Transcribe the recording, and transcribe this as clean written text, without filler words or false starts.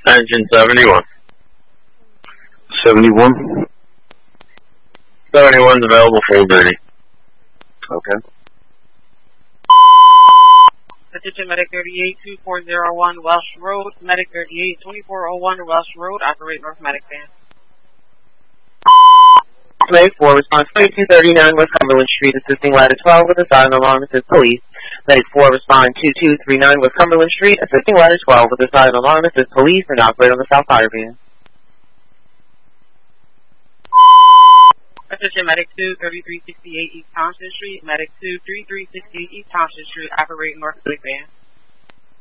Engine 71. 71? 71's available full duty. Okay. Attention Medic 38, 2401 Welsh Road. Medic 38, 2401 Welsh Road. Operate North Medic Van. Medic 4, response 2239 West Cumberland Street, assisting ladder 12 with a silent alarm, assist police. Medic 4, respond 2239 West Cumberland Street, assisting ladder 12 with a silent alarm, assist police, and operate on the South Fire Van. Attention Medic 2, 3368 East Thompson Street. Medic 2, 3368 East Thompson Street. Operate North Medic Van.